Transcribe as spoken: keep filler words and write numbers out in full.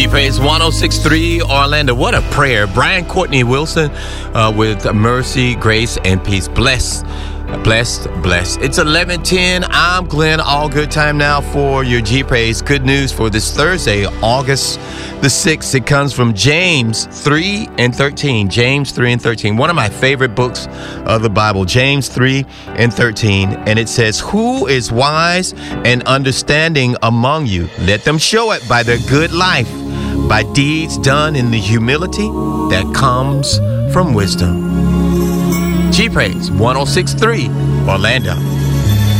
G-Praise one oh six point three Orlando. What a prayer. Brian Courtney Wilson uh, with mercy, grace, and peace. Blessed, blessed, blessed. It's eleven ten. I'm Glenn. All good time now for your G-Praise. Good news for this Thursday, August the sixth. It comes from James three and thirteen. James three and thirteen. One of my favorite books of the Bible. James three and thirteen. And it says, "Who is wise and understanding among you? Let them show it by their good life, by deeds done in the humility that comes from wisdom." G-Praise one oh six point three Orlando.